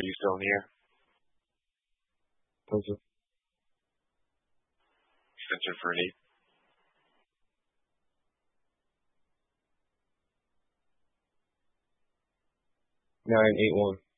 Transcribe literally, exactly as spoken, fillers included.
Are you still in the air? Spencer. Spencer for an eight. Nine eight one.